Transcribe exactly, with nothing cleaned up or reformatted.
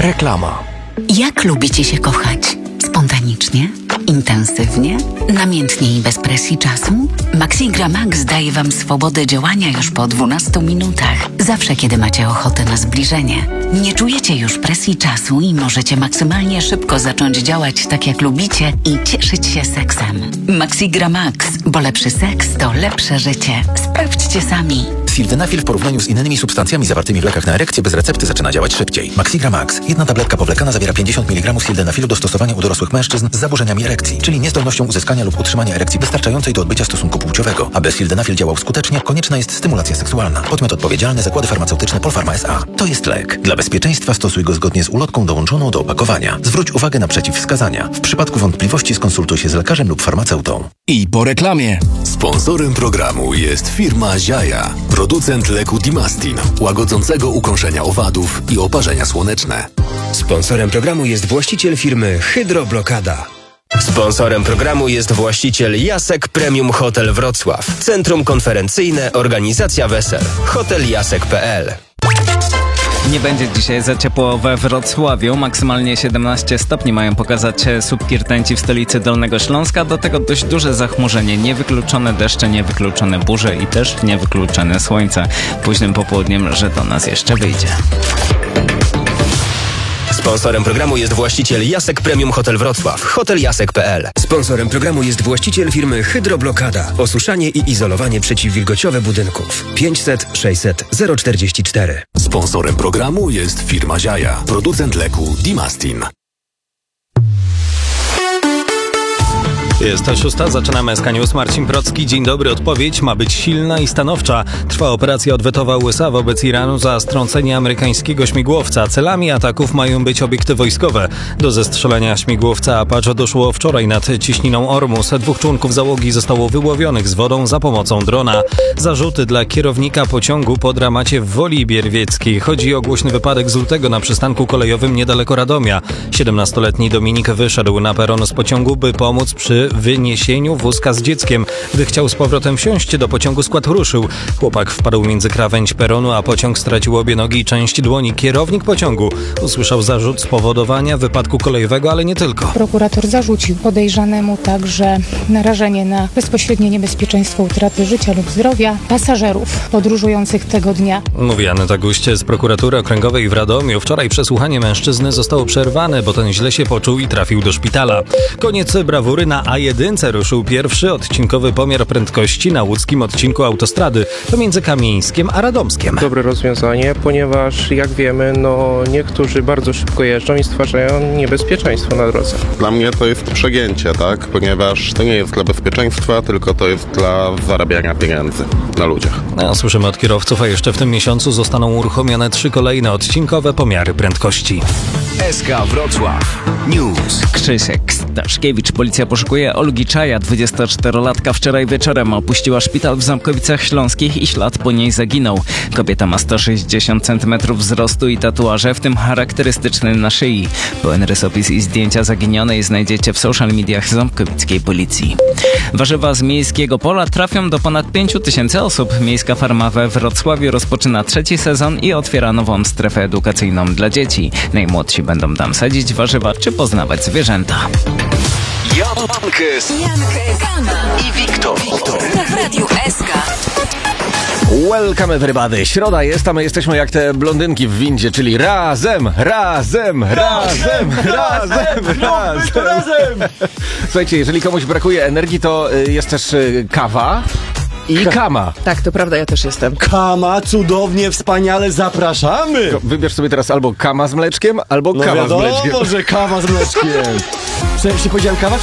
Reklama. Jak lubicie się kochać? Spontanicznie? Intensywnie? Namiętnie i bez presji czasu? Maxigra Max daje Wam swobodę działania już po dwunastu minutach. Zawsze, kiedy macie ochotę na zbliżenie. Nie czujecie już presji czasu i możecie maksymalnie szybko zacząć działać tak, jak lubicie i cieszyć się seksem. Maxigra Max, bo lepszy seks to lepsze życie. Sprawdźcie sami. Sildenafil w porównaniu z innymi substancjami zawartymi w lekach na erekcję bez recepty zaczyna działać szybciej. Maxigra Max. Jedna tabletka powlekana zawiera pięćdziesiąt miligramów sildenafilu do stosowania u dorosłych mężczyzn z zaburzeniami erekcji, czyli niezdolnością uzyskania lub utrzymania erekcji wystarczającej do odbycia stosunku płciowego. Aby sildenafil działał skutecznie, konieczna jest stymulacja seksualna. Podmiot odpowiedzialny: Zakłady Farmaceutyczne Polpharma S A. To jest lek. Dla bezpieczeństwa stosuj go zgodnie z ulotką dołączoną do opakowania. Zwróć uwagę na przeciwwskazania. W przypadku wątpliwości skonsultuj się z lekarzem lub farmaceutą. I po reklamie. Sponsorem programu jest firma Ziaja, producent leku Dimastin, łagodzącego ukąszenia owadów i oparzenia słoneczne. Sponsorem programu jest właściciel firmy Hydroblokada. Sponsorem programu jest właściciel Jasek Premium Hotel Wrocław. Centrum konferencyjne, organizacja wesel. hotel jasek kropka p l. Nie będzie dzisiaj za ciepło we Wrocławiu. Maksymalnie siedemnaście stopni mają pokazać słupki rtęci w stolicy Dolnego Śląska. Do tego dość duże zachmurzenie. Niewykluczone deszcze, niewykluczone burze i też niewykluczone słońce. Późnym popołudniem, że do nas jeszcze wyjdzie. Sponsorem programu jest właściciel Jasek Premium Hotel Wrocław. hotel jasek kropka p l. Sponsorem programu jest właściciel firmy Hydroblokada. Osuszanie i izolowanie przeciwwilgociowe budynków. pięćset sześćset zero czterdzieści cztery. Sponsorem programu jest firma Ziaja, producent leku Dimastin. Jest to szósta, zaczynamy S K News. Marcin Procki, dzień dobry. Odpowiedź ma być silna i stanowcza. Trwa operacja odwetowa U S A wobec Iranu za strącenie amerykańskiego śmigłowca. Celami ataków mają być obiekty wojskowe. Do zestrzelenia śmigłowca Apache doszło wczoraj nad cieśniną Ormus. Dwóch członków załogi zostało wyłowionych z wodą za pomocą drona. Zarzuty dla kierownika pociągu po dramacie w Woli Bierwieckiej. Chodzi o głośny wypadek z lutego na przystanku kolejowym niedaleko Radomia. siedemnastoletni Dominik wyszedł na peron z pociągu, by pomóc przy wyniesieniu wózka z dzieckiem. Gdy chciał z powrotem wsiąść do pociągu, skład ruszył. Chłopak wpadł między krawędź peronu, a pociąg stracił obie nogi i część dłoni. Kierownik pociągu usłyszał zarzut spowodowania wypadku kolejowego, ale nie tylko. Prokurator zarzucił podejrzanemu także narażenie na bezpośrednie niebezpieczeństwo utraty życia lub zdrowia pasażerów podróżujących tego dnia. Mówi Aneta Guście z prokuratury okręgowej w Radomiu. Wczoraj przesłuchanie mężczyzny zostało przerwane, bo ten źle się poczuł i trafił do szpitala. Koniec brawury na A jeden ruszył pierwszy odcinkowy pomiar prędkości na łódzkim odcinku autostrady pomiędzy Kamieńskiem a Radomskiem. Dobre rozwiązanie, ponieważ jak wiemy, no niektórzy bardzo szybko jeżdżą i stwarzają niebezpieczeństwo na drodze. Dla mnie to jest przegięcie, tak? Ponieważ to nie jest dla bezpieczeństwa, tylko to jest dla zarabiania pieniędzy na ludziach. No, słyszymy od kierowców, a jeszcze w tym miesiącu zostaną uruchomione trzy kolejne odcinkowe pomiary prędkości. S K Wrocław News. Krzysiek Staszkiewicz. Policja poszukuje Olgi Czaja, dwudziestoczterolatka. Wczoraj wieczorem opuściła szpital w Ząbkowicach Śląskich i ślad po niej zaginął. Kobieta ma sto sześćdziesiąt centymetrów wzrostu i tatuaże, w tym charakterystyczny na szyi. Pełen rysopis i zdjęcia zaginionej znajdziecie w social mediach ząbkowickiej policji. Warzywa z miejskiego pola trafią do ponad pięciu tysięcy osób. Miejska farma we Wrocławiu rozpoczyna trzeci sezon i otwiera nową strefę edukacyjną dla dzieci. Najmłodsi będą tam sadzić warzywa czy poznawać zwierzęta. Jankes, i Wiktor. W Radiu S K. Welcome everybody. Środa jest, a my jesteśmy jak te blondynki w windzie, czyli razem, razem, razem, razem, razem, razem. Słuchajcie, jeżeli komuś brakuje energii, to jest też kawa i kama. Tak, to prawda, ja też jestem. Kama, cudownie, wspaniale, zapraszamy! Wybierz sobie teraz albo kama z mleczkiem, albo no kawa wiadomo, z mleczkiem. No że kawa z mleczkiem. Co, jak się powiedziałem kawa,